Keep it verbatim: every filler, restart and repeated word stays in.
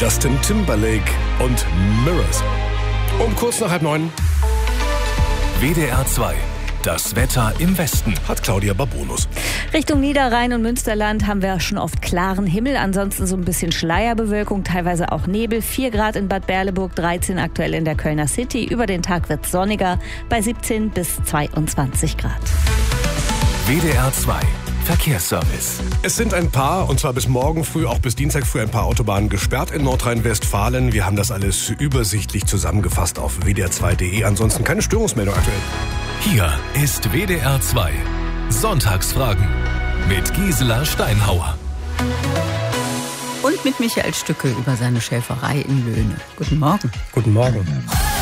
Justin Timberlake und Mirrors. Um kurz nach halb neun. W D R zwei. Das Wetter im Westen. Hat Claudia Babonus. Richtung Niederrhein und Münsterland haben wir schon oft klaren Himmel. Ansonsten so ein bisschen Schleierbewölkung, teilweise auch Nebel. vier Grad in Bad Berleburg, dreizehn aktuell in der Kölner City. Über den Tag wird es sonniger bei siebzehn bis zweiundzwanzig Grad. W D R zwei. Verkehrsservice. Es sind ein paar, und zwar bis morgen früh, auch bis Dienstag früh, ein paar Autobahnen gesperrt in Nordrhein-Westfalen. Wir haben das alles übersichtlich zusammengefasst auf w d r zwei punkt d e. Ansonsten keine Störungsmeldung aktuell. Hier ist W D R zwei. Sonntagsfragen mit Gisela Steinhauer. Und mit Michael Stücke über seine Schäferei in Löhne. Guten Morgen. Guten Morgen.